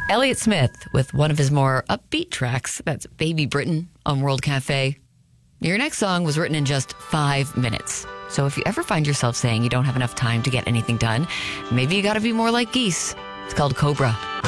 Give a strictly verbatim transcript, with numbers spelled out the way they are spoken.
Elliott Smith with one of his more upbeat tracks. That's Baby Britain on World Cafe. Your next song was written in just five minutes. So if you ever find yourself saying you don't have enough time to get anything done, maybe you got to be more like Geese. It's called Cobra.